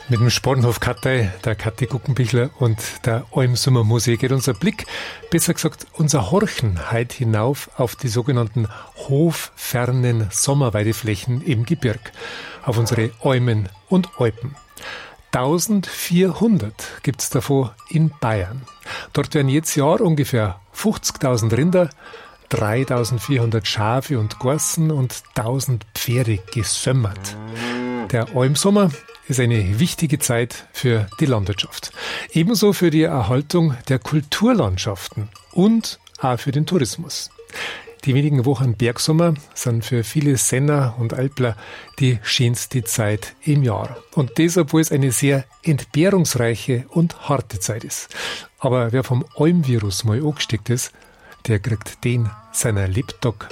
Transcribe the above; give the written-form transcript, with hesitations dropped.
Mit dem Spornhof Kattei, der Kathi Guggenbichler und der Almsommermusik geht unser Blick, besser gesagt unser Horchen heut hinauf auf die sogenannten hoffernen Sommerweideflächen im Gebirg, auf unsere Almen und Alpen. 1400 gibt's davon in Bayern. Dort werden jedes Jahr ungefähr 50.000 Rinder, 3.400 Schafe und Gorsen und 1.000 Pferde gesömmert. Der Almsommer ist eine wichtige Zeit für die Landwirtschaft. Ebenso für die Erhaltung der Kulturlandschaften und auch für den Tourismus. Die wenigen Wochen Bergsommer sind für viele Senner und Alpler die schönste Zeit im Jahr. Und deshalb, wo es eine sehr entbehrungsreiche und harte Zeit ist. Aber wer vom Almvirus mal angesteckt ist, der kriegt den seiner Lebtag